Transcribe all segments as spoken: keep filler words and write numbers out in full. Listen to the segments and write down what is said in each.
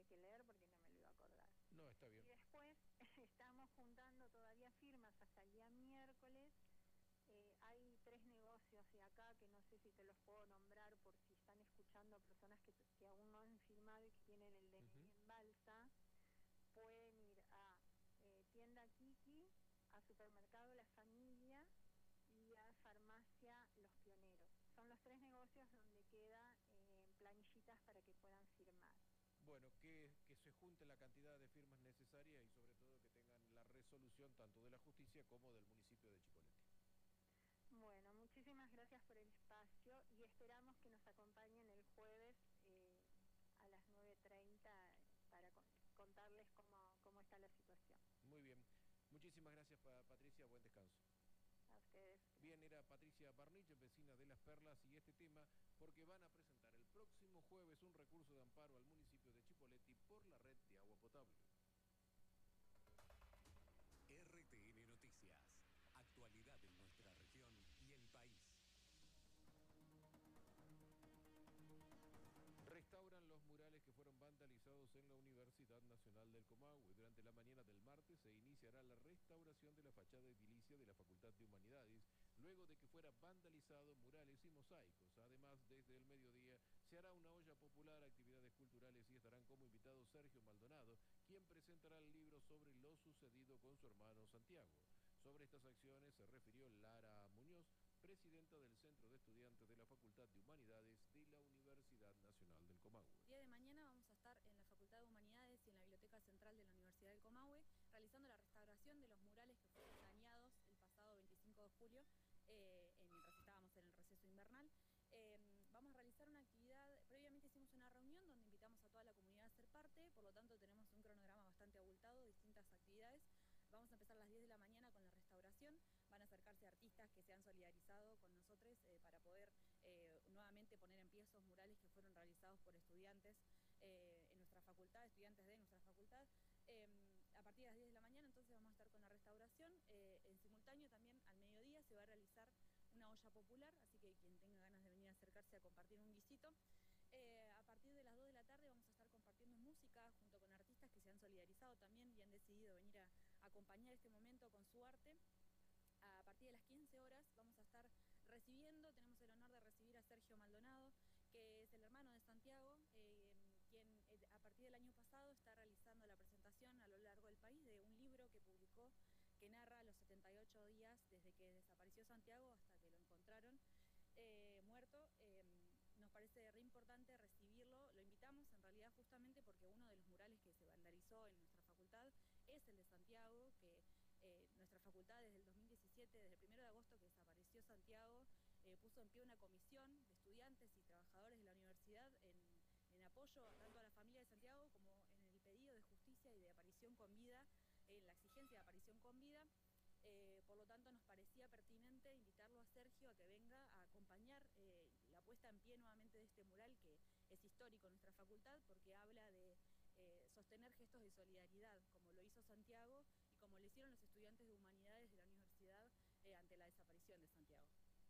que leer porque no me lo iba a acordar. No, está bien. Y después estamos juntando todavía firmas hasta el día miércoles. Eh, hay tres negocios de acá que no sé si te los puedo nombrar por si están escuchando personas que, que aún no han firmado y que tienen el D N I Uh-huh. en Balsa. Pueden ir a eh, Tienda Kiki, a Supermercado La Familia y a Farmacia Los Pioneros. Son los tres negocios donde queda eh, planillitas para que puedan firmar. Bueno, que, que se junte la cantidad de firmas necesarias y sobre todo que tengan la resolución tanto de la justicia como del municipio de Chipoleti. Bueno, muchísimas gracias por el espacio y esperamos que nos acompañen el jueves eh, a las nueve treinta para con, contarles cómo, cómo está la situación. Muy bien. Muchísimas gracias, Patricia. Buen descanso. A ustedes. Bien, era Patricia Barnich, vecina de Las Perlas, y este tema porque van a presentar el próximo jueves un recurso de amparo al municipio de Chipoleti por la red de agua potable. R T N Noticias. Actualidad en nuestra región y el país. Restauran los murales que fueron vandalizados en la Universidad Nacional del Comahue. Durante la mañana del martes se iniciará la restauración de la fachada edilicia de la Facultad de Humanidades, luego de que fuera vandalizado murales y mosaicos. Además, desde el mediodía se hará una olla popular, actividades culturales y estarán como invitados Sergio Maldonado, quien presentará el libro sobre lo sucedido con su hermano Santiago. Sobre estas acciones se refirió Lara Muñoz, presidenta del Centro de Estudiantes de la Facultad de Humanidades de la Universidad Nacional del Comahue. El día de mañana vamos a estar en la Facultad de Humanidades y en la Biblioteca Central de la Universidad del Comahue realizando la restauración de los murales que fueron dañados el pasado veinticinco de julio eh, mientras estábamos en el receso invernal. Eh, vamos a realizar una actividad, previamente hicimos una reunión donde invitamos a toda la comunidad a ser parte, por lo tanto tenemos un cronograma bastante abultado, distintas actividades. Vamos a empezar a las diez de la mañana con la restauración, van a acercarse artistas que se han solidarizado con nosotros eh, para poder eh, nuevamente poner en pie esos murales que fueron realizados por estudiantes eh, en nuestra facultad, estudiantes de nuestra facultad. Eh, a partir de las diez de la mañana entonces vamos a estar con la restauración, eh, en simultáneo también al mediodía se va a realizar una olla popular, así que quien tenga ganas de venir a acercarse a compartir un guisito. Eh, a partir de las dos de la tarde vamos a estar compartiendo música junto con artistas que se han solidarizado también y han decidido venir a, a acompañar este momento con su arte. A partir de las quince horas vamos a estar recibiendo, tenemos el honor de recibir a Sergio Maldonado, que es el hermano de Santiago, eh, quien eh, a partir del año pasado está realizando la presentación a lo largo del país de un libro que publicó que narra los setenta y ocho días desde que desapareció Santiago hasta que lo encontraron eh, muerto. Eh, nos parece re importante recibirlo, lo invitamos en realidad justamente porque uno de los murales que se vandalizó en nuestra facultad es el de Santiago, que eh, nuestra facultad desde el dos mil diecisiete, desde el primero de agosto que desapareció Santiago, eh, puso en pie una comisión de estudiantes y trabajadores de la universidad en, en apoyo tanto a la familia de Santiago como en el pedido de justicia y de aparición con vida, en la exigencia de aparición con vida. Eh, por lo tanto, nos parecía pertinente invitarlo a Sergio a que venga a acompañar eh, la puesta en pie nuevamente de este mural que es histórico en nuestra facultad porque habla de eh, sostener gestos de solidaridad, como lo hizo Santiago y como lo hicieron los estudiantes de Humanidades de la universidad eh, ante la desaparición de Santiago.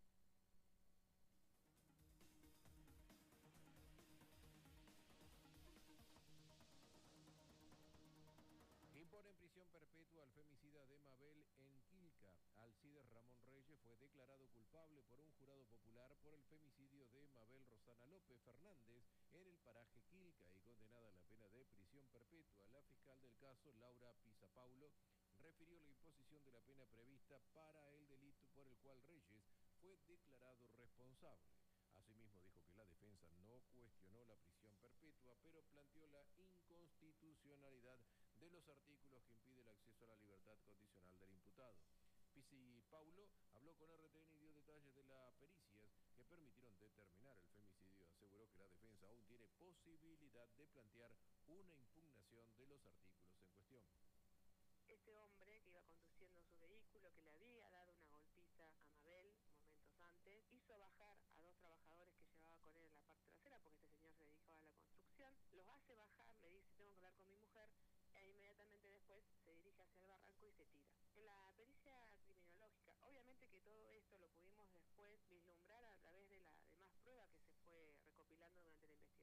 Imponen prisión perpetua al femicida de Mabel en Quilca. Alcides Ramón Reyes fue declarado culpable por un jurado popular por el femicidio de Mabel Rosana López Fernández en el paraje Quilca y condenada a la pena de prisión perpetua. La fiscal del caso, Laura Pisapaulo, refirió la imposición de la pena prevista para el delito por el cual Reyes fue declarado responsable. Asimismo dijo que la defensa no cuestionó la prisión perpetua, pero planteó la inconstitucionalidad de los artículos que impiden el acceso a la libertad condicional del imputado. Pisapaulo habló con R T N y dio detalles de las pericias que permitieron determinar el femicidio. Aseguró que la defensa aún tiene posibilidad de plantear una impugnación de los artículos en cuestión. Este hombre que iba conduciendo su vehículo, que le había dado una golpiza a Mabel momentos antes, hizo bajar